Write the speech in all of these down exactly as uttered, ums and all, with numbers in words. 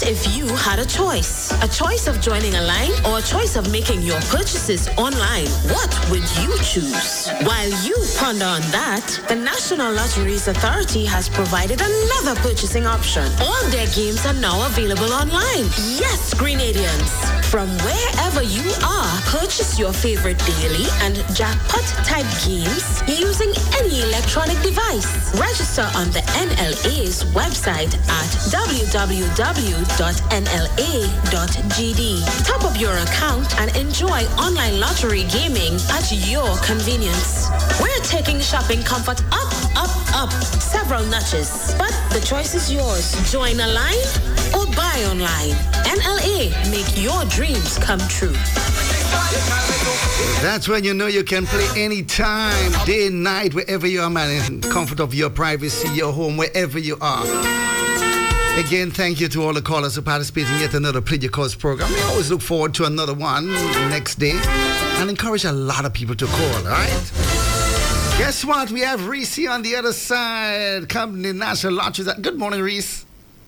if you had a choice? A choice of joining a line or a choice of making your purchases online? What would you choose? While you ponder on that, the National Lotteries Authority has provided another purchasing option. All their games are now available online. Yes, Grenadians. From wherever you are, purchase your favorite daily and jackpot type games using any electronic device. Register on the N L A's website at w w w dot n l a dot g d. Top up your account and enjoy online lottery gaming at your convenience. We're taking shopping comfort up, up, up several notches. But the choice is yours. Join a line or buy online. N L A, make your dreams come true. That's when you know you can play anytime, day, night, wherever you are, man, in comfort of your privacy, your home, wherever you are. Again, thank you to all the callers who participate in yet another Play Your Calls program. We always look forward to another one next day and encourage a lot of people to call, all right? Guess what? We have Reese on the other side, Company National Lotteries. Good morning, Reese.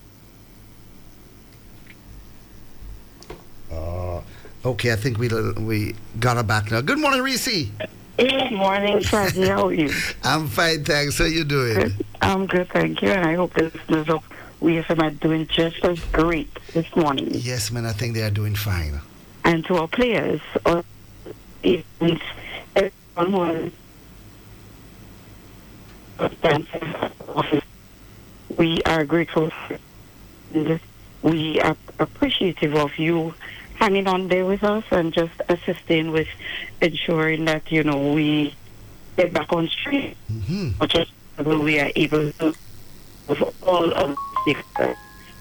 Uh, okay, I think we we got her back now. Good morning, Reese. Good morning, Shaggy. How are you? I'm fine, thanks. How you doing? Good. I'm good, thank you. And I hope the listeners of We F M are doing just as great this morning. Yes, man, I think they are doing fine. And to our players, or even everyone who is we are grateful. We are appreciative of you hanging on there with us and just assisting with ensuring that, you know, we get back on street. Mm-hmm. Or just we are able to, with all of the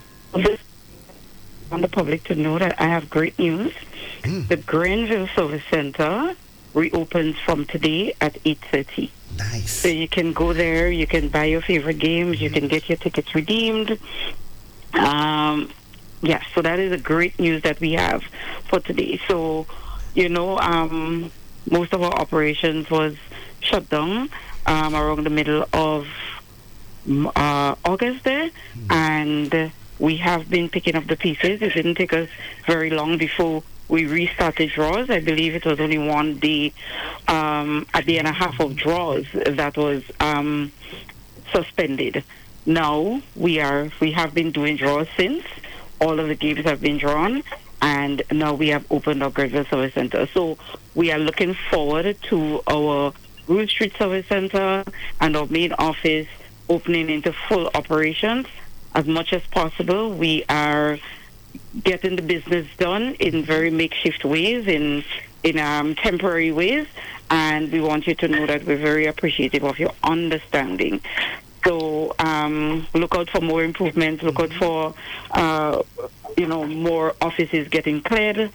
on the public to know that I have great news. Mm. The Granville Service Center reopens from today at eight thirty. Nice. So you can go there, you can buy your favorite games, mm. you can get your tickets redeemed. Um, yeah, so that is a great news that we have for today. So, you know, um, most of our operations was shut down um, around the middle of uh, August there, mm. and we have been picking up the pieces. It didn't take us very long before we restarted draws. I believe it was only one day, um, a day and a half of draws that was um, suspended. Now we are we have been doing draws since. All of the games have been drawn, and now we have opened our Granville Service Center. So we are looking forward to our Rule Street Service Center and our main office opening into full operations as much as possible. We are getting the business done in very makeshift ways, in in um, temporary ways, and we want you to know that we're very appreciative of your understanding. So um, look out for more improvements. Look out for uh, you know more offices getting cleared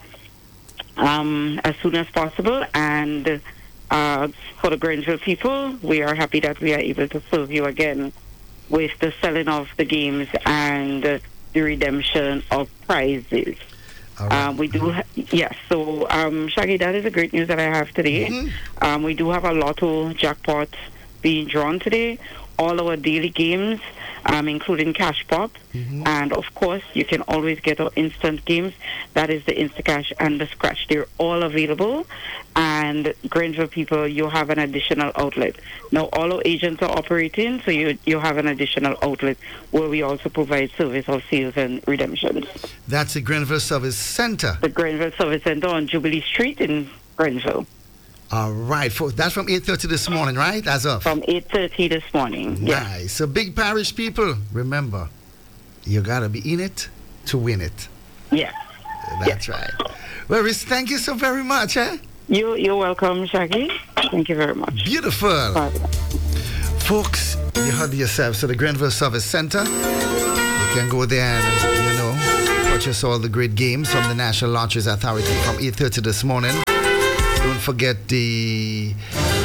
um, as soon as possible. And uh, for the Granville people, we are happy that we are able to serve you again with the selling of the games and uh, the redemption of prizes. Right. Um, we do, ha- yes. So, um, Shaggy, that is the great news that I have today. Mm-hmm. Um, we do have a lotto jackpot being drawn today. All our daily games, um, including Cash Pop, mm-hmm. and of course, you can always get our instant games. That is the Instacash and the Scratch. They're all available. And Granville people, you have an additional outlet. Now, all our agents are operating, so you you have an additional outlet where we also provide service of sales and redemptions. That's the Granville Service Center. The Granville Service Center on Jubilee Street in Granville. All right, folks. That's from eight thirty this morning, right? As of? From eight thirty this morning. Nice. Yeah. So, big parish people, remember, you got to be in it to win it. Yeah. That's yeah. right. Well, Riz, thank you so very much, eh? You, you're welcome, Shaggy. Thank you very much. Beautiful. Bye. Folks, you heard yourself. So, the Granville Service Center, you can go there and, you know, purchase all the great games from the National Lotteries Authority from eight thirty this morning. Don't forget the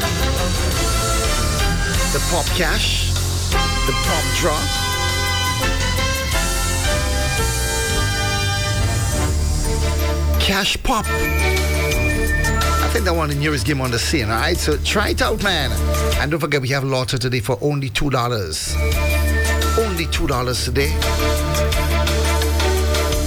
the pop cash, the pop draw. Cash pop. I think that one the newest game on the scene, alright? So try it out, man. And don't forget we have Lotto today for only two dollars. Only two dollars today.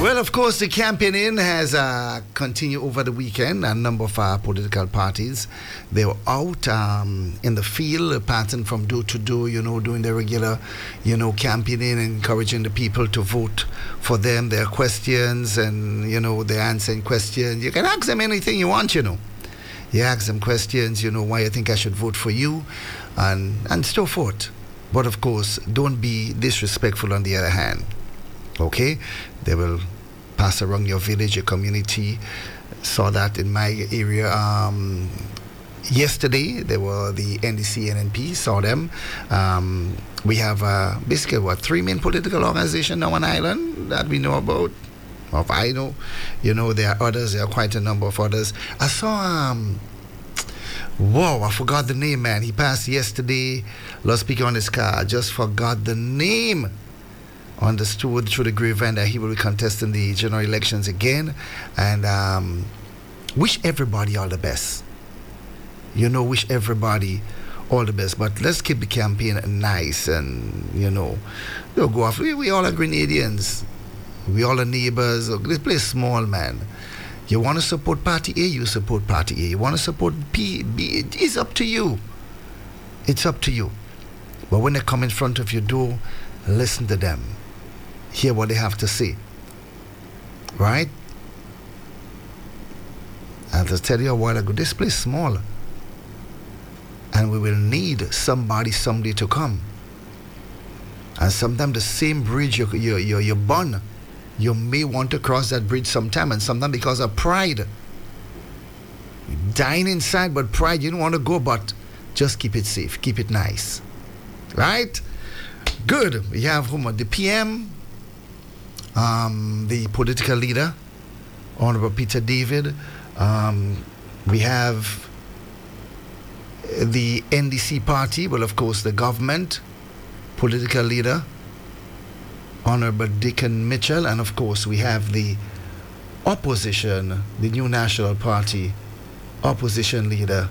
Well, of course, the campaigning has uh, continued over the weekend. A number of uh, political parties, they were out um, in the field, passing from door to door, you know, doing their regular, you know, campaigning, encouraging the people to vote for them, their questions, and, you know, they're answering questions. You can ask them anything you want, you know. You ask them questions, you know, why you think I should vote for you, and, and so forth. But, of course, don't be disrespectful on the other hand. Okay, they will pass around your village, your community. Saw that in my area um, yesterday. There were the N D C, N N P. Saw them. Um, we have uh, basically what three main political organizations now on island that we know about. Or if I know, you know, there are others. There are quite a number of others. I saw. Um, Whoa, I forgot the name, man. He passed yesterday. Last speaker on his car. I just forgot the name. Understood through the grapevine that he will be contesting the general elections again, and um, wish everybody all the best. You know, wish everybody all the best. But let's keep the campaign nice, and you know, don't go off. We, we all are Grenadians. We all are neighbors. This place is small, man. You want to support Party A, you support Party A. You want to support P, B, it's up to you. It's up to you. But when they come in front of your door, listen to them. Hear what they have to say. Right? As I tell you a while ago, this place is small. And we will need somebody someday to come. And sometimes the same bridge you, you, you, you burn, you may want to cross that bridge sometime. And sometimes because of pride. You're dying inside, but pride, you don't want to go, but just keep it safe. Keep it nice. Right? Good. We have whom? The P M, um, the political leader, Honorable Peter David. Um, we have the N D C party, well, of course, the government, political leader, Honorable Dickon Mitchell, and of course, we have the opposition, the New National Party, opposition leader,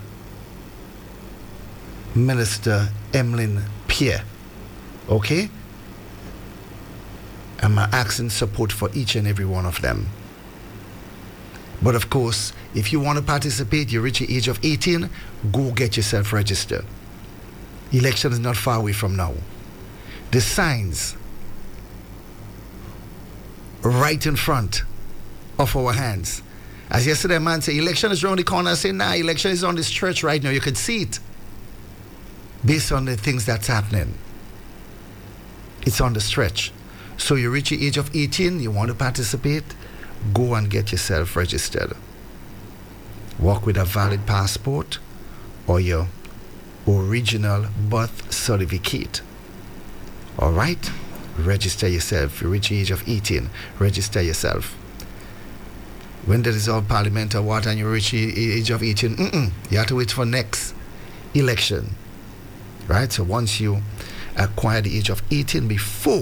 Minister Emlyn Pierre. Okay? I'm asking support for each and every one of them. But of course, if you want to participate, you reach the age of eighteen, go get yourself registered. Election is not far away from now. The signs right in front of our hands. As yesterday a man said, election is around the corner. I say, nah, election is on the stretch right now. You can see it. Based on the things that's happening. It's on the stretch. So you reach the age of eighteen, you want to participate, go and get yourself registered. Walk with a valid passport or your original birth certificate. All right? Register yourself. You reach the age of eighteen, register yourself. When they dissolve Parliament or what and you reach the age of eighteen, mm-mm, you have to wait for next election. Right? So once you acquire the age of eighteen before,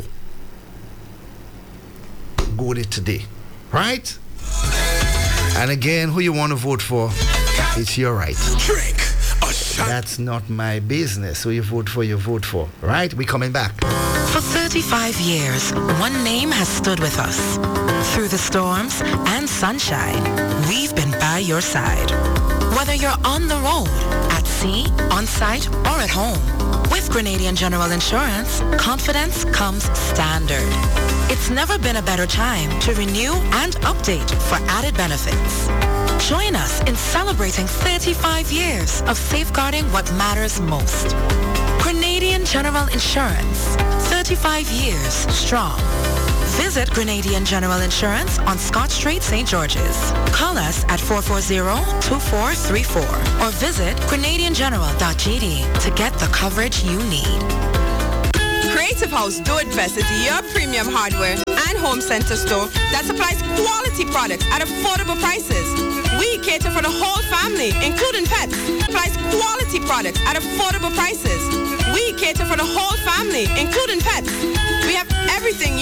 go there today. Right? And again, who you want to vote for, it's your right. Drink a shot. That's not my business. Who you vote for, you vote for. Right? We coming back. For thirty-five years, one name has stood with us. Through the storms and sunshine, we've been by your side. Whether you're on the road, at sea, on site, or at home, with Grenadian General Insurance, confidence comes standard. It's never been a better time to renew and update for added benefits. Join us in celebrating thirty-five years of safeguarding what matters most. Grenadian General Insurance, thirty-five years strong. Visit Grenadian General Insurance on Scott Street, Saint George's. Call us at four four zero, two four three four or visit grenadian general dot g d to get the coverage you need. Creative House Dodefest is your premium hardware and home center store that supplies quality products at affordable prices. We cater for the whole family, including pets. Supplies quality products at affordable prices. We cater for the whole family, including pets. We have everything you